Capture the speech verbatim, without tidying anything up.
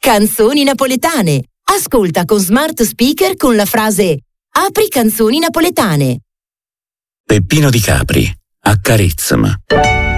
Canzoni napoletane. Ascolta con smart speaker con la frase "Apri canzoni napoletane". Peppino di Capri, accarezzami.